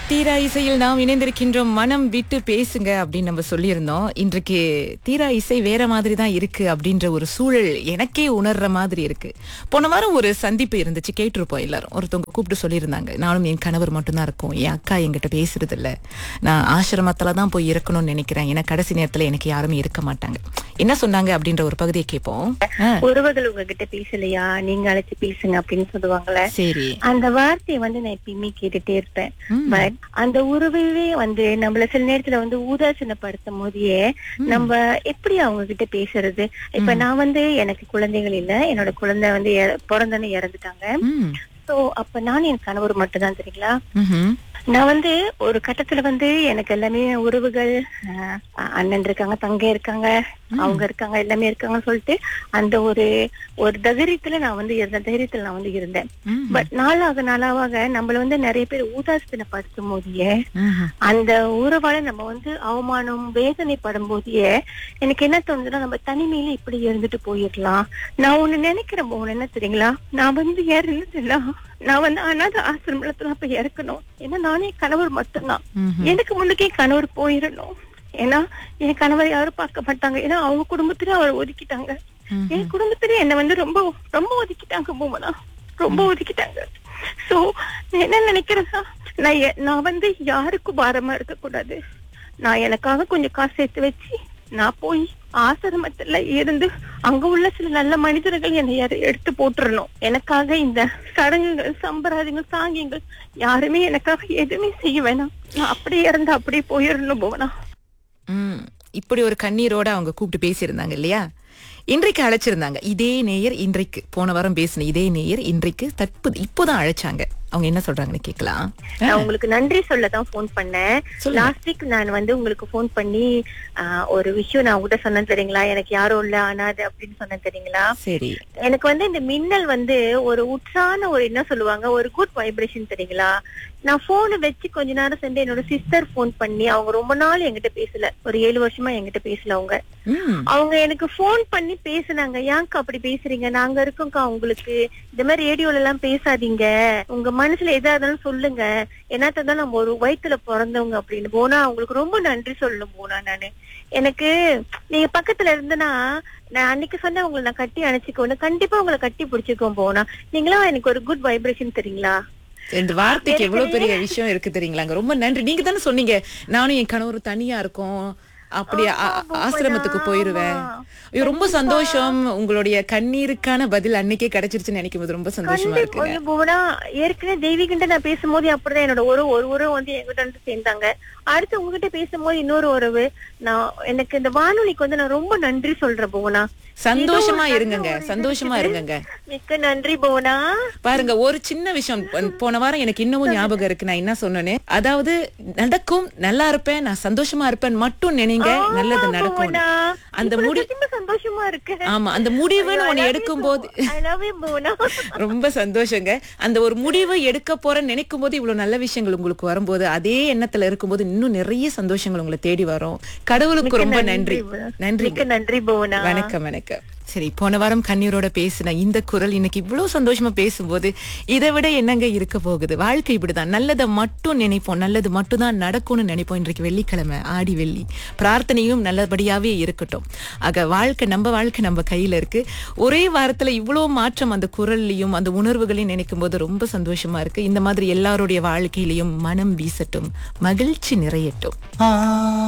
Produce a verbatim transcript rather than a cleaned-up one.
தீரா இசையில் நாம் இணைந்திருக்கின்றோம். மனம் விட்டு பேசுங்க அப்படின்னு நம்ம சொல்லியிருந்தோம். இன்றைக்கு தீரா இசை வேற மாதிரி தான் இருக்கு அப்படின்ற ஒரு சூழல் எனக்கே உணர்ற மாதிரி இருக்கு. போன வாரம் ஒரு சந்திப்பு இருந்துச்சு, கேட்டிருப்போம் எல்லாரும். ஒருத்தவங்க கூப்பிட்டு சொல்லியிருந்தாங்க, நானும் என் கணவர் மட்டும்தான் இருக்கோம், என் அக்கா என்கிட்ட பேசுறது இல்ல, நான் ஆசிரமத்துல தான் போய் இருக்கணும்னு நினைக்கிறேன், ஏன்னா கடைசி நேரத்துல எனக்கு யாருமே இருக்க மாட்டாங்க. என்ன சொன்னாங்க அப்படின்ற ஒரு பகுதியை கேட்போம். உறவுகள் உங்ககிட்ட பேசலையா, நீங்க அழைச்சு பேசுங்க அப்படின்னு சொல்லுவாங்கல்ல. சரி, அந்த வார்த்தையை வந்து நான் எப்பயுமே கேட்டுட்டே இருப்பேன். பட் அந்த உறவையே வந்து நம்மள சில நேரத்துல வந்து ஊதாசனப்படுத்தும் போதே நம்ம எப்படி அவங்க கிட்ட பேசுறது. இப்ப நான் வந்து எனக்கு குழந்தைகள் இல்ல, என்னோட குழந்தை வந்து பிறந்தன்னு இறந்துட்டாங்க. சோ அப்ப நான் என் கணவர் மட்டும் தான், தெரியுங்களா. நான் வந்து ஒரு கட்டத்துல வந்து எனக்கு எல்லாமே உறவுகள், அண்ணன் இருக்காங்க, தங்கை இருக்காங்க, அவங்க இருக்காங்க, எல்லாமே இருக்காங்கன்னு சொல்லிட்டு அந்த ஒரு ஒரு தைரியத்துல நான் வந்து இருந்த தைரியத்துல நான் வந்து இருந்தேன். பட் நாளாக நாளாக நம்மள வந்து நிறைய பேர் ஊதாசனப்படுத்தும் போதே, அந்த உறவால நம்ம வந்து அவமானம் வேதனைப்படும் போதே எனக்கு என்ன தோணுதுன்னா, நம்ம தனிமையில இப்படி இருந்துட்டு போயிடலாம். நான் ஒண்ணு நினைக்கிறேன் போன, என்ன தெரியுங்களா, நான் வந்து ஏறல, நான் வந்து அனாதை ஆசிரமத்துல போய் இறக்கணும். ஏன்னா நானே கணவர் மட்டும்தான், எனக்கு முன்னுக்கே கணவர் போயிடணும். ஏன்னா என் கணவர் யாரும் பார்க்க மாட்டாங்க, ஏன்னா அவங்க குடும்பத்திலே அவரை ஒதுக்கிட்டாங்க. என் குடும்பத்திலே என்ன வந்து ரொம்ப ரொம்ப ஒதுக்கிட்டாங்க போமனா, ரொம்ப ஒதுக்கிட்டாங்க. சோ என்ன நினைக்கிறேன்னா, நான் நான் வந்து யாருக்கும் பாரமா இருக்க கூடாது. நான் எனக்காக கொஞ்சம் காசு சேர்த்து வச்சு நான் போய் ஆசிரமத்துல இருந்து அங்க உள்ள சில நல்ல மனிதர்கள் என்னை எடுத்து போட்டுறணும். எனக்காக இந்த சடங்குகள், சம்பிரதாயங்கள், சாங்கியங்கள் யாருமே எனக்காக எதுவுமே செய்ய வேணாம். நான் அப்படியே இருந்து அப்படியே போயிடணும் போனா. உம் இப்படி ஒரு கண்ணீரோட அவங்க கூப்பிட்டு பேசியிருந்தாங்க இல்லையா. இன்றைக்கு அழைச்சிருந்தாங்க இதே நேயர், இன்றைக்கு போன வாரம் பேசின இதே நேயர் இன்றைக்கு தற்போது இப்போதான் அழைச்சாங்க. அவங்க என்ன சொல்றாங்கன்னு கேட்கலாம். நான் உங்களுக்கு நன்றி சொல்லதான் போன் பண்ணேன். லாஸ்ட் வீக் நான் வந்து உங்களுக்கு போன் பண்ணி ஒரு விஷயம் நான் உங்ககிட்ட சொன்னேன் தெரியுங்களா, எனக்கு யாரும் இல்ல அனாதை அப்படின்னு சொன்னேன் தெரியுங்களா. சரி, எனக்கு வந்து இந்த மின்னல் வந்து ஒரு உற்சான ஒரு என்ன சொல்லுவாங்க, ஒரு குட் வைப்ரேஷன் தெரியுங்களா. நான் போனை வச்சு கொஞ்ச நேரம் சென்று என்னோட சிஸ்டர் போன் பண்ணி, அவங்க ரொம்ப நாள் என்கிட்ட பேசல, ஒரு ஏழு வருஷமா என்கிட்ட பேசல. அவங்க அவங்க எனக்கு போன் பண்ணி பேசுனாங்க. ஏன்க்கா அப்படி பேசுறீங்க, நாங்க இருக்கோம்க்கா உங்களுக்கு, இந்த மாதிரி ரேடியோல எல்லாம் பேசாதீங்க, உங்க மனசுல எதா இருந்தாலும் சொல்லுங்க, என்னத்தான் நம்ம ஒரு வயித்துல பிறந்தவங்க அப்படின்னு. போனா அவங்களுக்கு ரொம்ப நன்றி சொல்லணும் போனா. நானு எனக்கு நீங்க பக்கத்துல இருந்தனா, நான் அன்னைக்கு சொன்ன உங்களை நான் கட்டி அணைச்சிக்கோன்னு, கண்டிப்பா உங்களை கட்டி பிடிச்சிக்கோம் போனா. நீங்களா எனக்கு ஒரு குட் வைப்ரேஷன் தெரியுங்களா. இந்த வார்த்தைக்கு எவ்வளவு பெரிய விஷயம் இருக்கு தெரியுங்களாங்க. ரொம்ப நன்றி. நீங்க தானே சொன்னீங்க நானும் என் கணவர் தனியா இருக்கோம், அப்படியே ஆசிரமத்துக்கு போயிருவேன். ரொம்ப சந்தோஷம். உங்களுடைய கண்ணீருக்கான பதில் அன்னைக்கே கிடைச்சிருச்சுன்னு நினைக்கும் போது ரொம்ப சந்தோஷமா இருக்கு. ஏற்கனவே தெய்வீகிட்ட நான் பேசும்போது அப்படிதான் என்னோட ஒரு ஒரு உறவு வந்து எங்கிட்ட வந்து சேர்ந்தாங்க. அடுத்து உங்ககிட்ட பேசும்போது இன்னொரு உறவு. நான் எனக்கு இந்த வானொலிக்கு வந்து நான் ரொம்ப நன்றி சொல்றேன் போனா. சந்தோஷமா இருங்க, சந்தோஷமா இருங்க. மிக்க நன்றி போனா. பாருங்க, ஒரு சின்ன விஷயம் போன வாரம் எனக்கு இன்னமும் ஞாபகம் இருக்கு. நான் என்ன சொன்னேன்னு, அதாவது நடக்கும், நல்லா இருப்பேன், நான் சந்தோஷமா இருப்பேன் மட்டும் நினைங்க, நல்லது நடக்கும். அந்த முடிவு சந்தோஷமா இருக்கு. ஆமா, அந்த முடிவுன்னு ஒண்ணு எடுக்கும் போது ரொம்ப சந்தோஷங்க. அந்த ஒரு முடிவு எடுக்க போறேன்னு நினைக்கும் போது இவ்வளவு நல்ல விஷயங்கள் உங்களுக்கு வரும்போது, அதே எண்ணத்துல இருக்கும்போது இன்னும் நிறைய சந்தோஷங்கள் உங்களை தேடி வரும். கடவுளுக்கு ரொம்ப நன்றி. நன்றி, நன்றி போனா. வணக்கம் வணக்கம். சரி, போன வாரம் கண்ணீரோட பேசின இந்த குரல் இன்னைக்கு இவ்வளவு சந்தோஷமா பேசும்போது இதை விட என்னங்க இருக்க போகுது. வாழ்க்கை இப்படிதான், நல்லதை மட்டும் நினைப்போம், நல்லது மட்டும் தான் நடக்கும்னு நினைப்போம். இன்றைக்கு வெள்ளிக்கிழமை, ஆடி வெள்ளி, பிரார்த்தனையும் நல்லபடியாவே இருக்கட்டும். ஆக வாழ்க்கை, நம்ம வாழ்க்கை நம்ம கையில இருக்கு. ஒரே வாரத்துல இவ்வளவு மாற்றம் அந்த குரல்லையும் அந்த உணர்வுகளையும் நினைக்கும் போது ரொம்ப சந்தோஷமா இருக்கு. இந்த மாதிரி எல்லாருடைய வாழ்க்கையிலையும் மனம் வீசட்டும், மகிழ்ச்சி நிறையட்டும்.